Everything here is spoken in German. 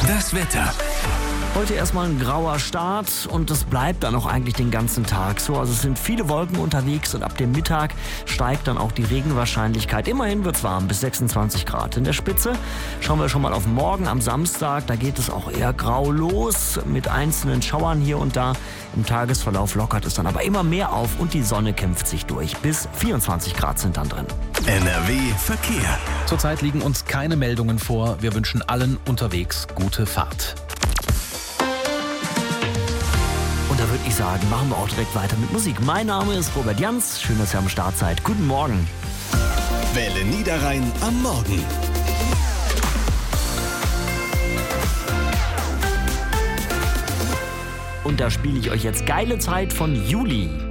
Das Wetter. Heute erstmal ein grauer Start und das bleibt dann auch eigentlich den ganzen Tag so. Also es sind viele Wolken unterwegs und ab dem Mittag steigt dann auch die Regenwahrscheinlichkeit. Immerhin wird's warm, bis 26 Grad. In der Spitze schauen wir schon mal auf morgen am Samstag. Da geht es auch eher grau los mit einzelnen Schauern hier und da. Im Tagesverlauf lockert es dann aber immer mehr auf und die Sonne kämpft sich durch. Bis 24 Grad sind dann drin. NRW Verkehr. Zurzeit liegen uns keine Meldungen vor. Wir wünschen allen unterwegs gute Fahrt. Und da würde ich sagen, machen wir auch direkt weiter mit Musik. Mein Name ist Robert Jans. Schön, dass ihr am Start seid. Guten Morgen. Welle Niederrhein am Morgen. Und da spiele ich euch jetzt Geile Zeit von Juli.